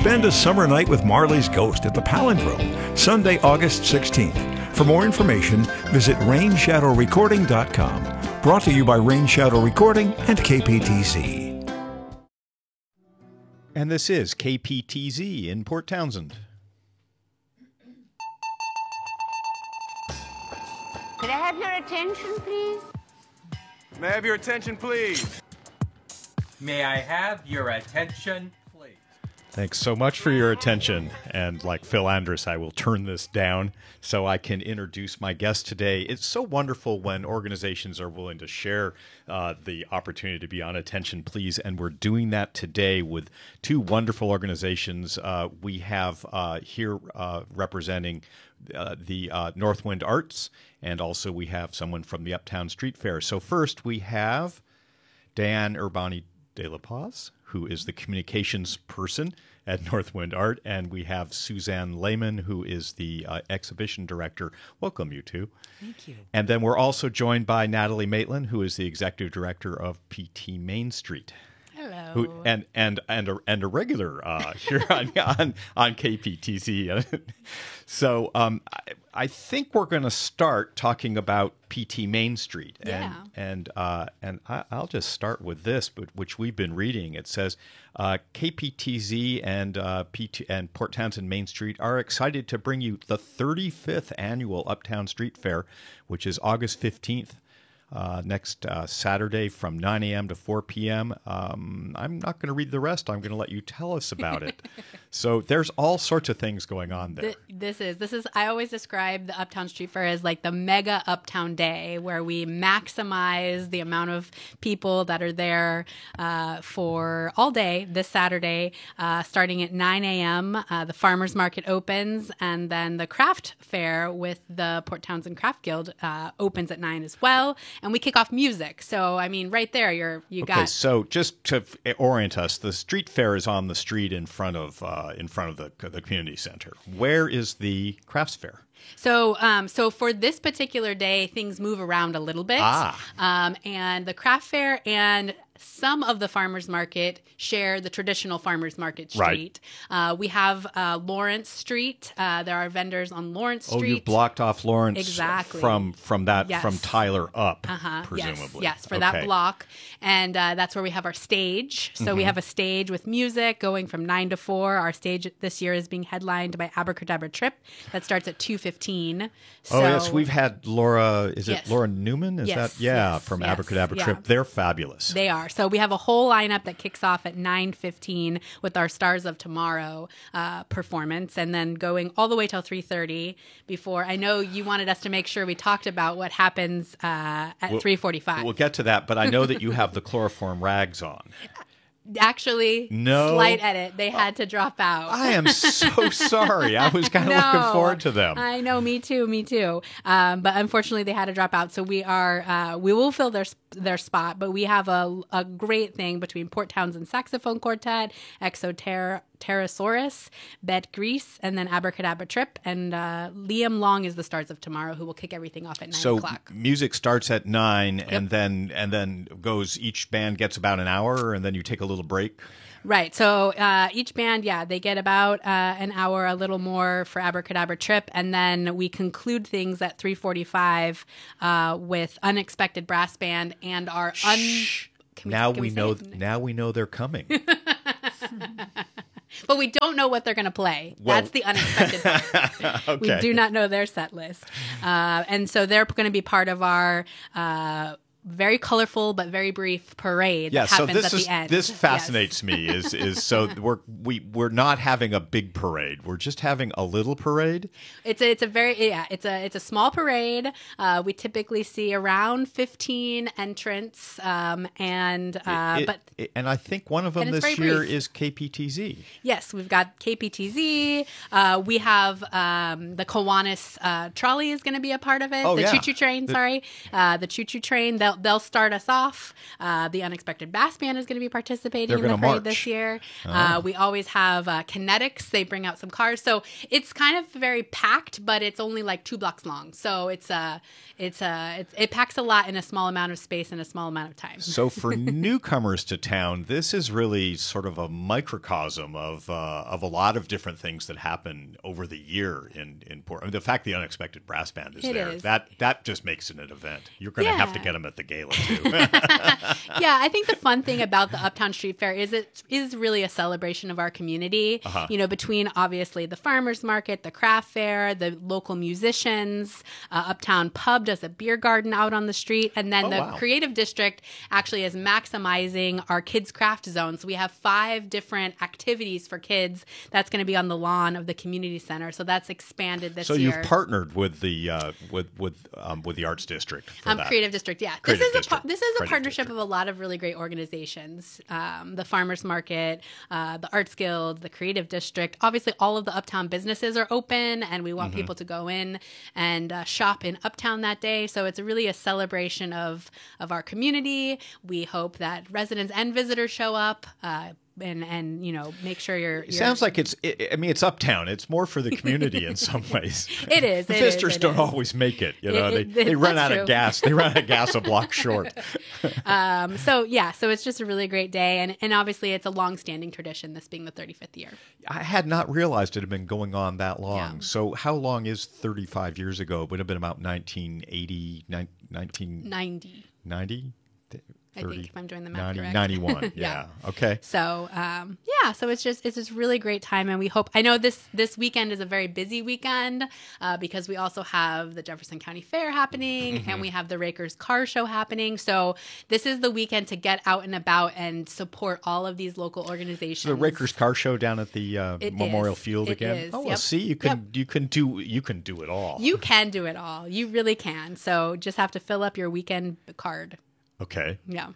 Spend a summer night with Marley's Ghost at the Palindrome, Sunday, August 16th. For more information, visit rainshadowrecording.com. Brought to you by Rain Shadow Recording and KPTZ. And this is KPTZ in Port Townsend. Could I have your attention, please? May I have your attention, please? May I have your attention, please? Thanks so much for your attention. And like Phil Andrus, I will turn this down so I can introduce my guest today. It's so wonderful when organizations are willing to share the opportunity to be on Attention Please, and we're doing that today with two wonderful organizations. We have here representing the Northwind Arts, and also we have someone from the Uptown Street Fair. So first we have Dan Urbani de la Paz, who is the communications person at Northwind Art, and we have Suzanne Lehman, who is the exhibition director. Welcome, you two. Thank you. And then we're also joined by Natalie Maitland, who is the executive director of PT Main Street. Hello. And a regular here on KPTZ. So I think we're going to start talking about PT Main Street. And I'll just start with this, which we've been reading. It says KPTZ and Port Townsend Main Street are excited to bring you the 35th annual Uptown Street Fair, which is August 15th. Next Saturday from 9 a.m. to 4 p.m. I'm not going to read the rest. I'm going to let you tell us about it. So there's all sorts of things going on there. This is. I always describe the Uptown Street Fair as like the mega Uptown Day, where we maximize the amount of people that are there for all day this Saturday, starting at 9 a.m. The farmers market opens, and then the craft fair with the Port Townsend Craft Guild opens at 9 as well. And we kick off music. So, I mean, right there, you got... Okay, so just to orient us, the street fair is on the street in front of the community center. Where is the crafts fair? So for this particular day, things move around a little bit. And the craft fair and some of the farmers market share the traditional farmers market street. Right. We have Lawrence Street. There are vendors on Lawrence Street. Oh, you've blocked off Lawrence exactly from that yes. from Tyler up, presumably. Yes, for that block. And that's where we have our stage. So we have a stage with music going from 9 to 4. Our stage this year is being headlined by Abracadabra Trip. That starts at 2:15. So, yes, we've had Laura. Is it Laura Newman? Is that from Abracadabra Trip? They're fabulous. They are. So we have a whole lineup that kicks off at 9:15 with our Stars of Tomorrow performance, and then going all the way till 3:30. Before, I know you wanted us to make sure we talked about what happens at 3:45. We'll get to that, but I know that you have the chloroform rags on. Actually, slight edit. They had to drop out. I am so sorry. I was kind of looking forward to them. I know, me too. But unfortunately, they had to drop out. So we will fill their spot. But we have a great thing between Port Townsend Saxophone Quartet, Exoterrasaurus, Bet Grease, and then Abracadabra Trip. And Liam Long is the Stars of Tomorrow, who will kick everything off at 9 o'clock. So music starts at 9, and then goes. Each band gets about an hour, and then you take a little break. Right. So each band, they get about an hour, a little more for Abracadabra Trip, and then we conclude things at 3:45 with Unexpected Brass Band and our Now we know they're coming. But we don't know what they're going to play. Well, that's the unexpected part. Okay. We do not know their set list. And so they're going to be part of our very colorful but very brief parade that happens at the end. This fascinates me. Is so we're not having a big parade. We're just having a little parade. It's a small parade. We typically see around 15 entrants, and I think one of them this year is KPTZ. Yes, we've got KPTZ. We have the Kiwanis trolley is going to be a part of it. The choo-choo train. The choo-choo train. they'll start us off. The Unexpected Brass Band is going to be participating They're in the gonna parade march. this year. We always have Kinetics. They bring out some cars, so it's kind of very packed, but it's only like 2 blocks long. So it packs a lot in a small amount of space in a small amount of time. So for newcomers to town, this is really sort of a microcosm of a lot of different things that happen over the year in Portland. The fact the Unexpected Brass Band is It there, is. that just makes it an event. You're going to have to Yeah. get them at the gala too. Yeah, I think the fun thing about the Uptown Street Fair is it is really a celebration of our community. You know, between obviously the farmers market, the craft fair, the local musicians, Uptown Pub does a beer garden out on the street, and then the wow. Creative District actually is maximizing our kids' craft zone. So we have 5 different activities for kids that's going to be on the lawn of the community center. So that's expanded this So year. you've partnered with the with the Arts District for that. Creative District, yeah. Creative this is District. this is a Creative partnership District. of a lot of really great organizations. The Farmers Market, the Arts Guild, the Creative District. Obviously, all of the Uptown businesses are open, and we want people to go in and shop in Uptown that day. So it's really a celebration of our community. We hope that residents and visitors show up. And you know, make sure you're. It sounds like it's Uptown. It's more for the community in some ways. It is. The it is, visitors it don't is. always make it. You know, It- they run that's out true. of gas. They run out of gas a block short. So it's just a really great day, and obviously it's a long-standing tradition. This being the 35th year. I had not realized it had been going on that long. Yeah. So how long is 35 years ago? It would have been about 1980, 1990? 90. I think, if I'm doing the math 90, correct. 91. Yeah. Okay. So so it's just really great time, and we hope. I know this weekend is a very busy weekend because we also have the Jefferson County Fair happening, and we have the Rakers Car Show happening. So this is the weekend to get out and about and support all of these local organizations. So the Rakers Car Show down at the It Memorial is. Field It again. is. Oh, well, Yep. see, you can do it all. You can do it all. You really can. So just have to fill up your weekend card. Okay. Yeah.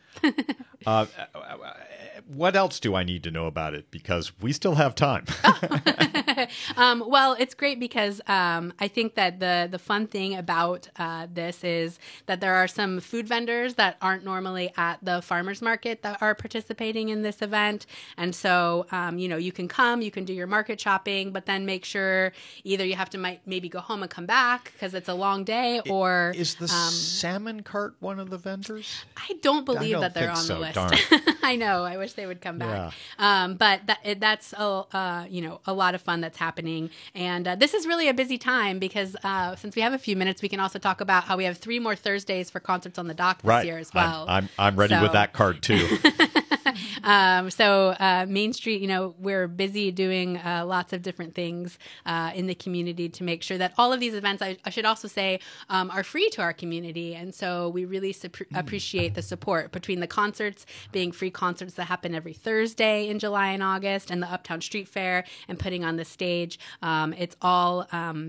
What else do I need to know about it? Because we still have time. Well, it's great because I think that the fun thing about this is that there are some food vendors that aren't normally at the farmers market that are participating in this event. And so, you can come, you can do your market shopping, but then make sure either you have to maybe go home and come back because it's a long day, or Is the salmon cart one of the vendors? I don't believe don't that they're think on so, the list. darn. I know. I wish they would come back. But that's a lot of fun that's happening, and this is really a busy time because since we have a few minutes, we can also talk about how we have 3 more Thursdays for concerts on the dock this Right. year as well. I'm ready with So- that card too. Main Street, we're busy doing lots of different things in the community to make sure that all of these events, I should also say, are free to our community. And so we really appreciate the support between the concerts being free concerts that happen every Thursday in July and August, and the Uptown Street Fair and putting on the stage. It's all,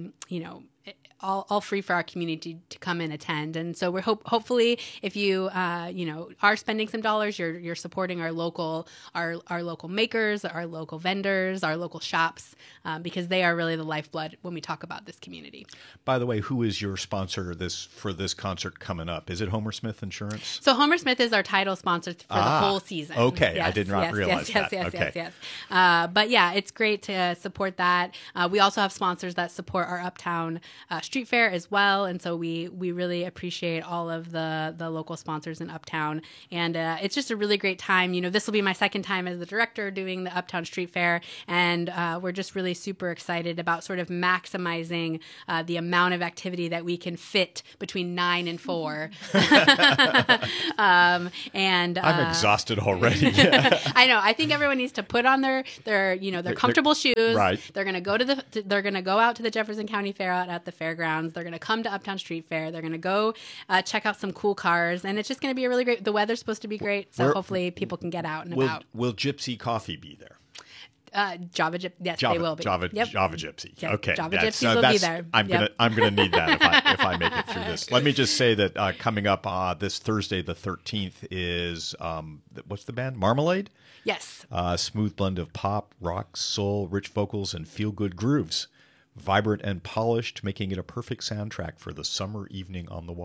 all free for our community to come and attend. And so we're hopefully if you are spending some dollars, you're supporting our local makers, our local vendors, our local shops, because they are really the lifeblood when we talk about this community. By the way, who is your sponsor for this concert coming up? Is it Homer Smith Insurance? So Homer Smith is our title sponsor for the whole season. Okay. I did not realize that. Okay. Yes. But yeah, it's great to support that. We also have sponsors that support our Uptown Street Fair as well, and so we really appreciate all of the local sponsors in Uptown. And it's just a really great time. This will be my second time as the director doing the Uptown Street Fair, and we're just really super excited about sort of maximizing the amount of activity that we can fit between 9 and 4. I'm exhausted already. I know. I think everyone needs to put on their comfortable shoes. Right. They're gonna go out to the Jefferson County Fair out at the fairgrounds. They're gonna come to Uptown Street Fair. They're gonna go check out some cool cars, and it's just gonna be a really great. The weather's supposed to be great, so hopefully people can get out and about. Will Gypsy Coffee be there? Java Gypsy, yes, Java, they will be. Java, Yep. Java Gypsy. Yep. Okay, Java Gypsies will be there. I'm Yep. gonna need that if I make it through this. Let me just say that coming up this Thursday, the 13th, is what's the band? Marmalade. Yes. Smooth blend of pop, rock, soul, rich vocals, and feel-good grooves. Vibrant and polished, making it a perfect soundtrack for the summer evening on the water.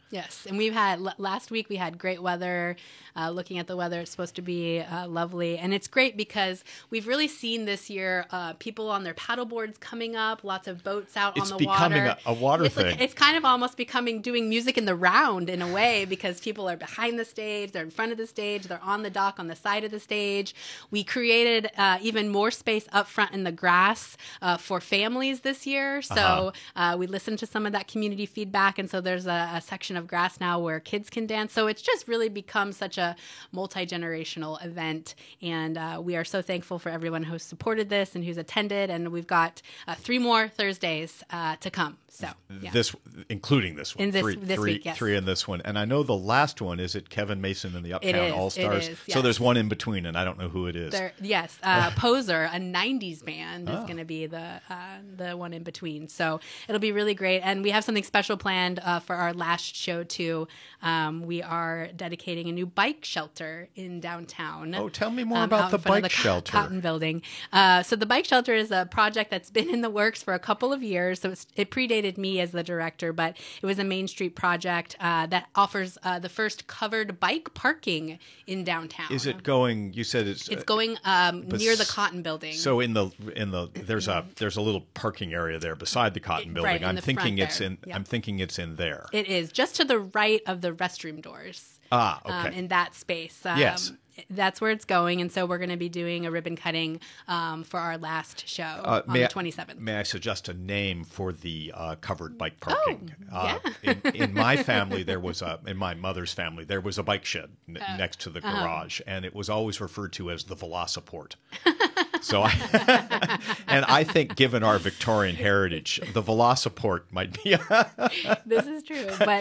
Yes, and we've had last week we had great weather. Looking at the weather, it's supposed to be lovely, and it's great because we've really seen this year people on their paddle boards coming up, lots of boats out on the water. It's becoming a water it's thing. It's kind of almost becoming doing music in the round in a way because people are behind the stage, they're in front of the stage, they're on the dock on the side of the stage. We created even more space up front in the grass for families this year, so we listened to some of that community feedback, and so there's a section of grass now where kids can dance. So it's just really become such a multi-generational event, and we are so thankful for everyone who's supported this and who's attended, and we've got 3 more Thursdays to come. So yeah. Including this one. In this week, yes. 3 in this one. And I know the last one is at Kevin Mason and the Uptown All-Stars. It is, So yes. there's one in between, and I don't know who it is. Yes, Poser, a 90s band, is going to be the one in between. So it'll be really great. And we have something special planned for our last show, too. We are dedicating a new bike shelter in downtown. Oh, tell me more about out the in front of bike the shelter. Cotton Building. So the bike shelter is a project that's been in the works for a couple of years. So it predated me as the director, but it was a Main Street project that offers the first covered bike parking in downtown. Is it going? You said it's going near the Cotton Building. So in the there's a little parking area there beside the Cotton Building. Right, in the front there. Yep. I'm thinking it's in there. It is just to the right of the restroom doors. Okay. In that space. Yes. That's where it's going, and so we're going to be doing a ribbon cutting for our last show on the 27th. May I suggest a name for the covered bike parking? yeah. In my family, in my mother's family, there was a bike shed next to the garage, and it was always referred to as the Velociport. So, I think, given our Victorian heritage, the Velociport might be. This is true, but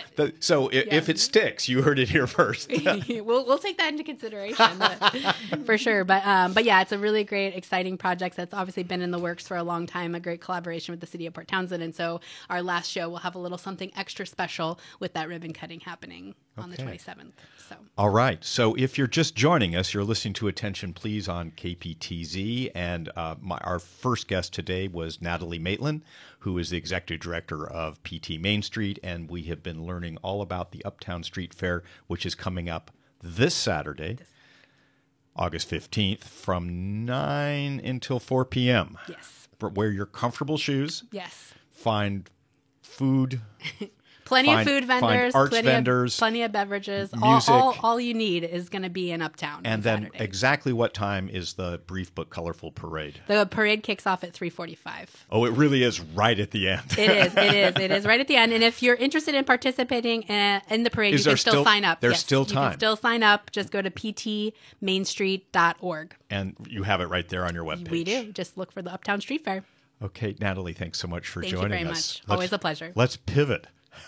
if it sticks, you heard it here first. we'll take that into consideration for sure. But yeah, it's a really great, exciting project that's obviously been in the works for a long time. A great collaboration with the city of Port Townsend, and so our last show will have a little something extra special with that ribbon cutting happening on the 27th. So. All right. So if you're just joining us, you're listening to Attention Please on KPTZ. And our first guest today was Natalie Maitland, who is the executive director of PT Main Street. And we have been learning all about the Uptown Street Fair, which is coming up this Saturday, August 15th, from 9 until 4 p.m. Yes. Wear your comfortable shoes. Yes. Find food. Plenty of food vendors, arts vendors, plenty of beverages. Music. All you need is going to be in Uptown. And then Saturday. Exactly what time is the brief but colorful parade? The parade kicks off at 3:45. Oh, it really is right at the end. It is right at the end. And if you're interested in participating in the parade, you can still sign up. There's still time. You can still sign up. Just go to ptmainstreet.org. And you have it right there on your webpage. We do. Just look for the Uptown Street Fair. Okay, Natalie, thanks so much for joining us. Thank you very much. Always a pleasure. Let's pivot.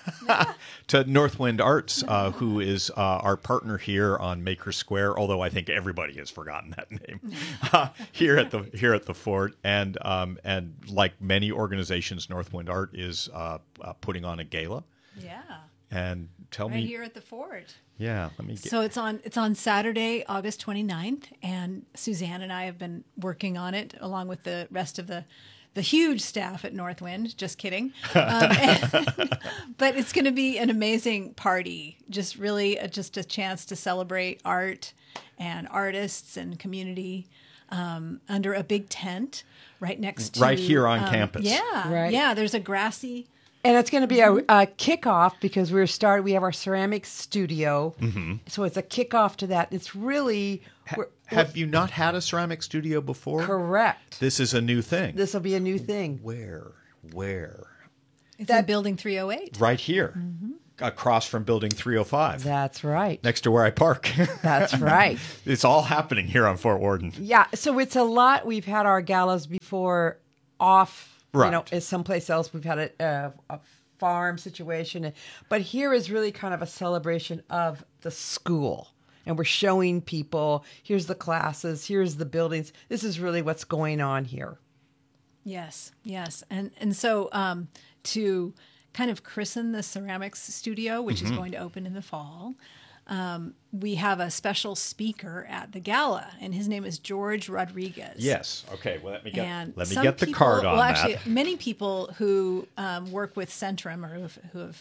To Northwind Arts, who is our partner here on Maker Square, although I think everybody has forgotten that name here at the fort, and like many organizations, Northwind Art is putting on a gala. Yeah. And tell me right here at the fort. Yeah, let me get... So it's on Saturday, August 29th, and Suzanne and I have been working on it along with the rest of the huge staff at Northwind. Just kidding. But it's going to be an amazing party. Just really just a chance to celebrate art and artists and community under a big tent right next to... Right here on campus. Yeah. Right. Yeah, there's a grassy... And it's going to be a kickoff because we have our ceramics studio. Mm-hmm. So it's a kickoff to that. It's really... Have you not had a ceramic studio before? Correct. This is a new thing. This will be a new thing. Where? It's in Building 308. Right here. Mm-hmm. Across from Building 305. That's right. Next to where I park. That's right. It's all happening here on Fort Worden. Yeah, so it's a lot. We've had our galas before off, right. As someplace else. We've had a farm situation. But here is really kind of a celebration of the school. And we're showing people, here's the classes, here's the buildings. This is really what's going on here. Yes. And so to kind of christen the ceramics studio, which is going to open in the fall, we have a special speaker at the gala, and his name is George Rodriguez. Yes. Okay. Well, let me some get the people, card on well, that. actually, many people who work with Centrum or who have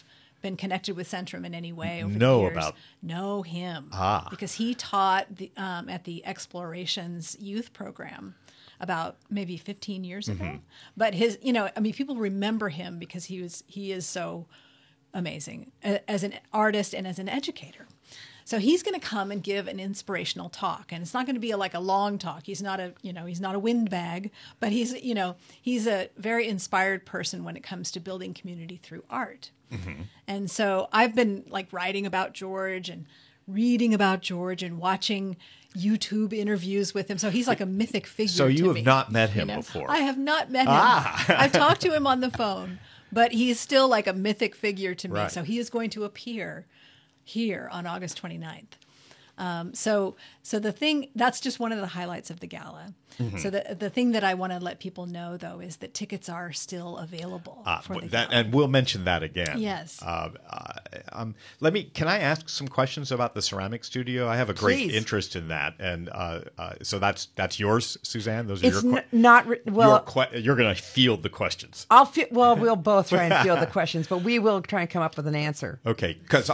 been connected with Centrum in any way over Know the years about- know him because he taught at the Explorations youth program about maybe 15 years ago. But his, people remember him because he is so amazing as an artist and as an educator. So he's going to come and give an inspirational talk, and it's not going to be a long talk. He's not a windbag, but he's a very inspired person when it comes to building community through art. And so I've been writing about George and reading about George and watching YouTube interviews with him. So he's like a mythic figure. So you to have me, not met him before. I have not met him. I've talked to him on the phone, but he is still like a mythic figure to me. Right. So he is going to appear here on August 29th. So the thing, that's just one of the highlights of the gala. So the thing that I want to let people know, though, is that tickets are still available for the gala. And we'll mention that again. Yes. Can I ask some questions about the ceramic studio? I have a great Please. interest in that, and so that's yours, Suzanne. Those are It's your you're going to field the questions. We'll both try and field the questions, but we will try and come up with an answer. Okay, because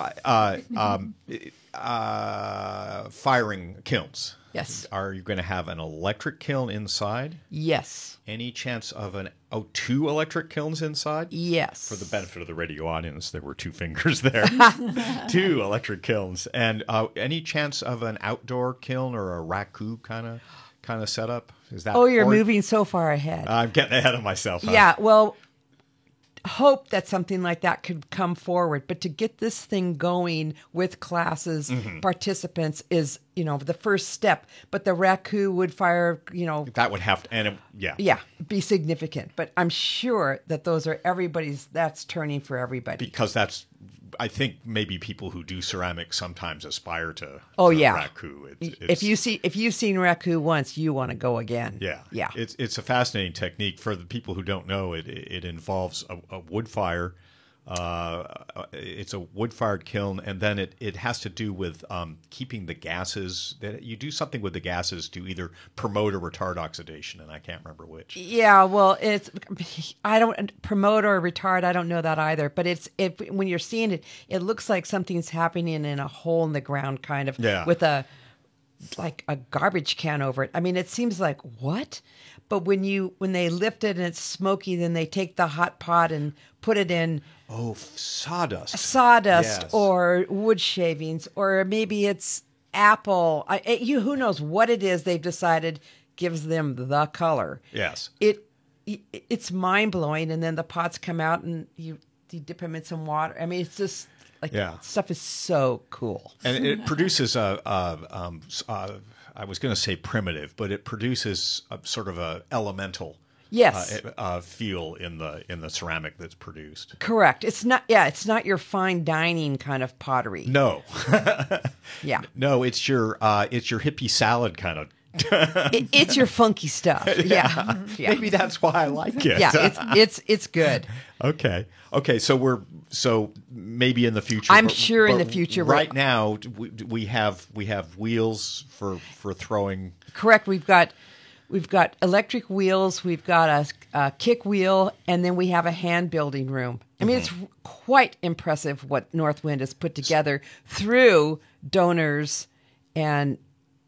firing kilns. Yes. Are you going to have an electric kiln inside? Yes. Any chance of two electric kilns inside? Yes. For the benefit of the radio audience, there were two fingers there. Two electric kilns. And any chance of an outdoor kiln or a raku kind of setup? Is that? Oh, you're moving so far ahead. I'm getting ahead of myself. Huh? Yeah, well, hope that something like that could come forward. But to get this thing going with classes, participants is, the first step. But the raku wood fire, That would have to, be significant. But I'm sure that that's turning for everybody. because I think maybe people who do ceramics sometimes aspire to. Oh, to yeah. raku. If you've seen raku once, you want to go again. Yeah, Yeah. It's a fascinating technique. For the people who don't know, it involves a wood fire. It's a wood-fired kiln, and then it has to do with keeping the gases. That you do something with the gases to either promote or retard oxidation, and I can't remember which. Yeah, well, I don't promote or retard. I don't know that either. But when you're seeing it, it looks like something's happening in a hole in the ground, kind of, with a garbage can over it. I mean, it seems like what? But when they lift it and it's smoky, then they take the hot pot and put it in. Oh, sawdust. Sawdust Yes. or wood shavings, or maybe it's apple. Who knows what it is they've decided gives them the color. Yes. It's mind-blowing, and then the pots come out and you dip them in some water. I mean, it's just stuff is so cool. And it produces I was going to say primitive, but it produces a sort of a elemental Yes. Feel in the ceramic that's produced. Correct. It's not your fine dining kind of pottery. No. Yeah. No, it's your hippie salad kind of. It's your funky stuff. Yeah. Maybe that's why I like it. Yeah, it's good. Okay. So maybe in the future. I'm sure in the future. Right now, we have wheels for throwing. Correct. We've got electric wheels. We've got a kick wheel, and then we have a hand building room. I mean, it's quite impressive what Northwind has put together through donors and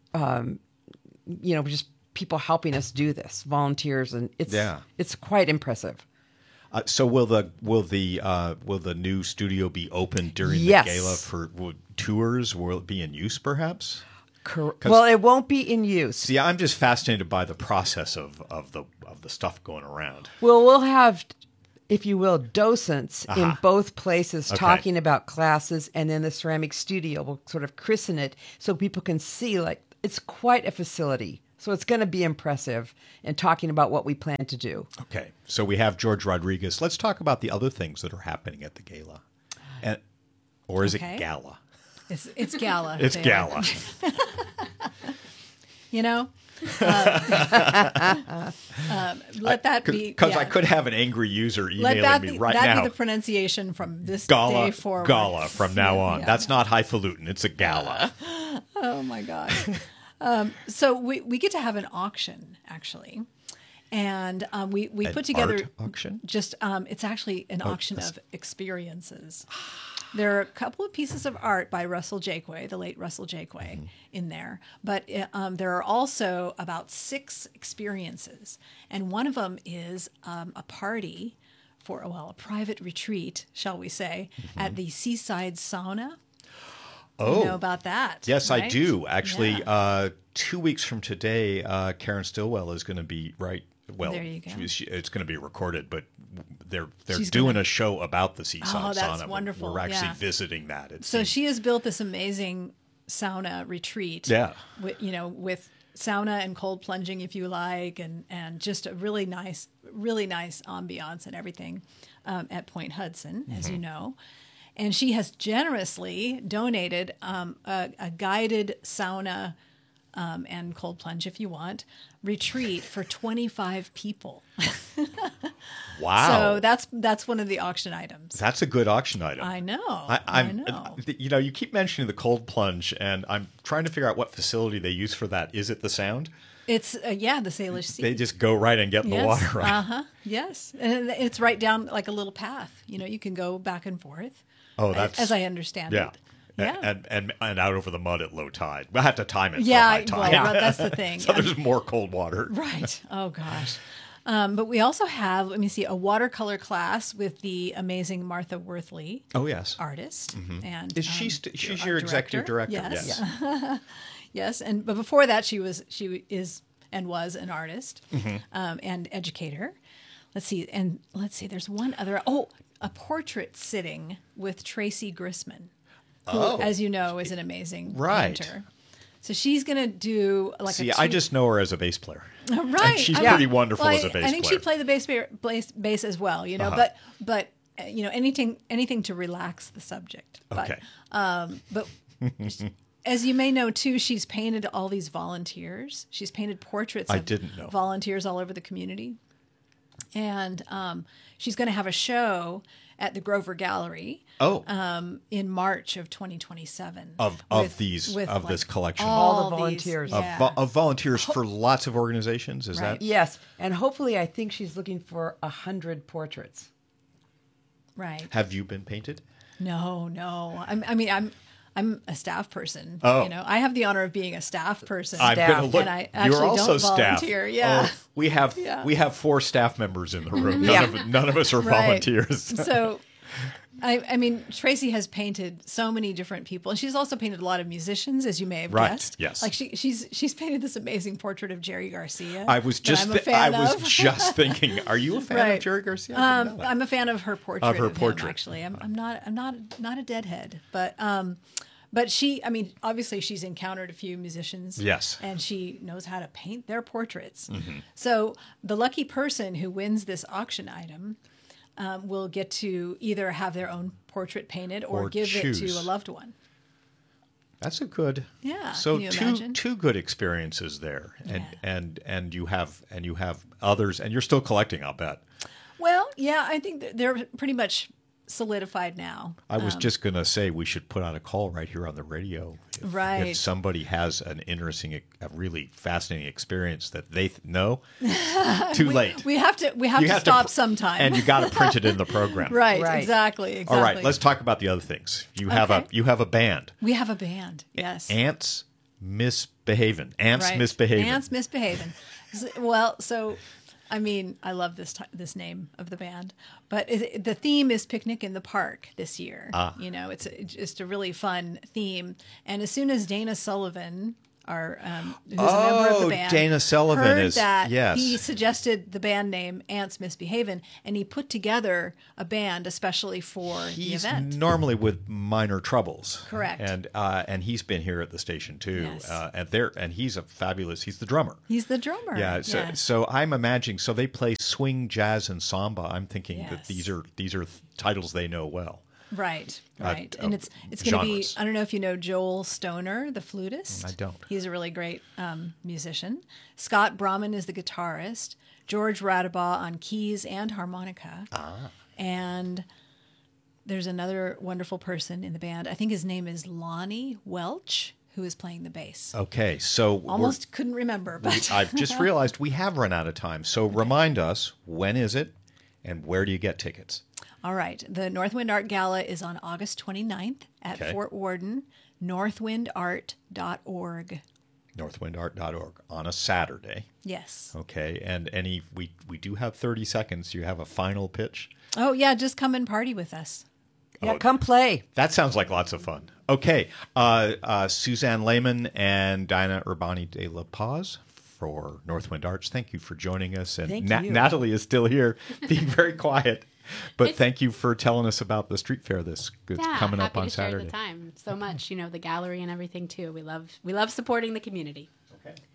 just people helping us do this, volunteers, and it's quite impressive. So will the new studio be open during the gala for tours? Will it be in use, perhaps? Well, it won't be in use. See, I'm just fascinated by the process of the stuff going around. Well, we'll have, if you will, docents in both places talking about classes, and then the ceramic studio will sort of christen it so people can see, it's quite a facility. So it's going to be impressive and talking about what we plan to do. Okay. So we have George Rodriguez. Let's talk about the other things that are happening at the gala. Or is it gala? It's gala. It's gala. Let that be. Because I could have an angry user emailing me right now. That be the pronunciation from this day forward. Gala from now on. Yeah. That's not highfalutin. It's a gala. Oh, my God. So we get to have an auction, actually. And we An put together art auction? just it's actually an auction of experiences. There are a couple of pieces of art by Russell Jakeway, the late Russell Jakeway, in there. But there are also about 6 experiences. And one of them is a party for, a private retreat, shall we say, at the Seaside Sauna. Oh, You know about that? yes, I right? do. Actually, Yeah. 2 weeks from today, Karen Stillwell is going to be Well, There you go. it's going to be recorded, but they're She's doing gonna- a show about the Seaside Oh, that's Sauna. wonderful, We're actually yeah. visiting that. So she has built this amazing sauna retreat. Yeah. With sauna and cold plunging, if you like, and just a really nice ambiance and everything at Point Hudson, as you know. And she has generously donated a guided sauna and cold plunge, if you want, retreat for 25 people. Wow. So that's one of the auction items. That's a good auction item. I know. I know. You keep mentioning the cold plunge, and I'm trying to figure out what facility they use for that. Is it the Sound? It's the Salish Sea. They just go right and get in the water, right? Uh-huh. Yes. And it's right down like a little path. You can go back and forth. Oh, that's as I understand yeah. it. Yeah. And out over the mud at low tide. We'll have to time it Yeah, for high tide. well, that's the thing. So there's more cold water. Right. Oh, gosh. But we also have, let me see, a watercolor class with the amazing Martha Worthley, Oh, yes. artist. And Is she's art your executive director? Yes. Yes. But before that, she is and was an artist and educator. Let's see. There's one other. Oh, a portrait sitting with Tracy Grisman, who, as you know, is an amazing painter. So she's going to do like See, I just know her as a bass player. right. And she's pretty wonderful as a bass player. I think she played the bass as well, but anything to relax the subject. Okay. But as you may know too, she's painted all these volunteers. She's painted portraits of didn't know. volunteers all over the community. And she's going to have a show at the Grover Gallery in March of 2027 of this collection. All the volunteers. Of volunteers for lots of organizations. Is Right. that? Yes, and hopefully, I think she's looking for 100 portraits. Right. Have you been painted? No. I'm a staff person. Oh. I have the honor of being a staff person. I'm going to look. And I actually You're also don't staff. volunteer. Yeah. Oh, we have 4 staff members in the room. None of us are Right. volunteers. So, I mean, Tracy has painted so many different people, and she's also painted a lot of musicians, as you may have guessed. Yes. Like she's painted this amazing portrait of Jerry Garcia. I was just that I'm a fan of. just thinking. Are you a fan Right. of Jerry Garcia? I didn't know that. I'm a fan of her portrait. Of her him, portrait. actually. I'm not a deadhead, but she, I mean, obviously she's encountered a few musicians. Yes. And she knows how to paint their portraits. So the lucky person who wins this auction item will get to either have their own portrait painted or give choose. it to a loved one. That's a good. Yeah, So can you imagine? two good experiences there, Yeah. and you have others, and you're still collecting. I'll bet. Well, yeah, I think they're pretty much solidified now. I was just going to say we should put out a call right here on the radio. Right. If somebody has an interesting, a really fascinating experience that they know, too late. We have to You stop sometime. and you got to print it in the program. Right, Right. exactly. All right, let's talk about the other things. You have a band. We have a band, yes. Ants Misbehavin'. Ants Right. Misbehavin'. Ants Misbehavin'. Well, so, I mean, I love this name of the band, but the theme is Picnic in the Park this year. It's just a really fun theme. And as soon as Dana Sullivan, who's a member of the band, Dana Sullivan heard that, yes. he suggested the band name Ants Misbehavin', and he put together a band especially for the He's event. normally with Minor Troubles. Correct. And he's been here at the station too. Yes. And he's he's the drummer. He's the drummer. Yeah, so I'm imagining they play swing, jazz, and samba. I'm thinking that Yes. these are titles they know well. Right. And it's going to be, genres. I don't know if you know Joel Stoner, the flutist. I don't. He's a really great musician. Scott Brahman is the guitarist. George Radabaugh on keys and harmonica. And there's another wonderful person in the band. I think his name is Lonnie Welch, who is playing the bass. Okay, so Almost couldn't remember, but I've just realized we have run out of time. So remind us, when is it and where do you get tickets? all right. The Northwind Art Gala is on August 29th at Okay. Fort Worden, northwindart.org. Northwindart.org on a Saturday. Yes. Okay, and we do have 30 seconds. You have a final pitch? Oh, yeah, just come and party with us. Yeah, come play. That sounds like lots of fun. Okay, Suzanne Lehman and Diana Urbani de La Paz for Northwind Arts. Thank you for joining us. And Thank you. Natalie is still here, being very quiet. But thank you for telling us about the street fair coming up on happy to share Saturday. the time so much. The gallery and everything too. We love supporting the community. Okay.